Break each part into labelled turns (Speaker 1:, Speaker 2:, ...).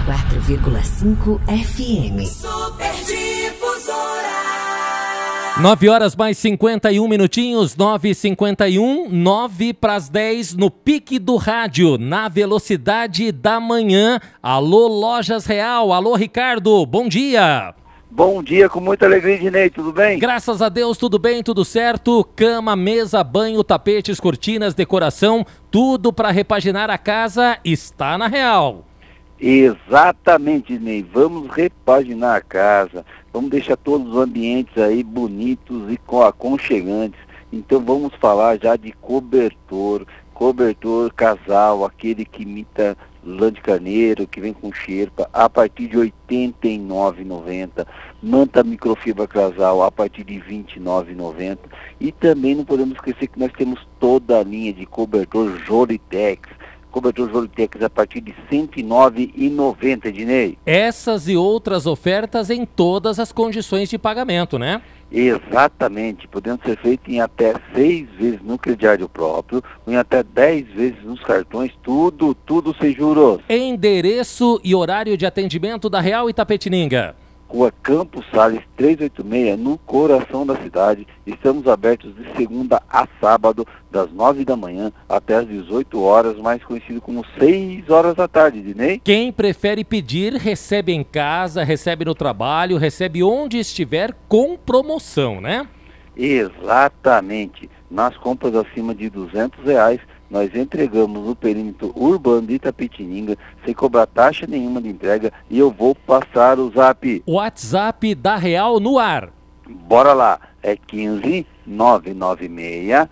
Speaker 1: 94,5 FM.
Speaker 2: Super Difusora.
Speaker 3: 9 horas mais 51 minutinhos, 9h51, 9 para as 10 no pique do rádio, na velocidade da manhã. Alô, Lojas Real, alô, Ricardo, bom dia.
Speaker 4: Bom dia, com muita alegria, Ednei, tudo bem?
Speaker 3: Graças a Deus, tudo bem, tudo certo. Cama, mesa, banho, tapetes, cortinas, decoração, tudo para repaginar a casa está na Real.
Speaker 4: Exatamente, Ednei, vamos repaginar a casa, vamos deixar todos os ambientes aí bonitos e aconchegantes. Então vamos falar já de cobertor casal, aquele que imita lã de carneiro, que vem com xerpa, a partir de R$ 89,90. Manta microfibra casal a partir de R$ 29,90. E também não podemos esquecer que nós temos toda a linha de cobertor Jolitex. Cobertor Jolitex a partir de R$ 109,90, Ednei.
Speaker 3: Essas e outras ofertas em todas as condições de pagamento, né?
Speaker 4: Exatamente, podendo ser feito em até 6 vezes no crediário próprio, ou em até 10 vezes nos cartões, tudo sem juros.
Speaker 3: Endereço e horário de atendimento da Real Itapetininga.
Speaker 4: Rua Campos Sales 386, no coração da cidade. Estamos abertos de segunda a sábado, das 9 da manhã até as 18 horas, mais conhecido como 6 horas da tarde, Ednei.
Speaker 3: Quem prefere pedir, recebe em casa, recebe no trabalho, recebe onde estiver com promoção, né?
Speaker 4: Exatamente. Nas compras acima de R$200, nós entregamos no perímetro urbano de Itapetininga, sem cobrar taxa nenhuma de entrega, e eu vou passar o zap.
Speaker 3: WhatsApp da Real no ar.
Speaker 4: Bora lá, é 15 996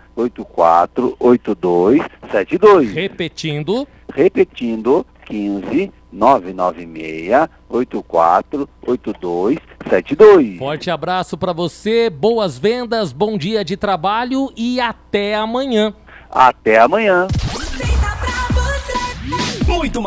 Speaker 4: 848272.
Speaker 3: Repetindo,
Speaker 4: 15 996 848272.
Speaker 3: Forte abraço para você, boas vendas, bom dia de trabalho e até amanhã.
Speaker 4: Até amanhã.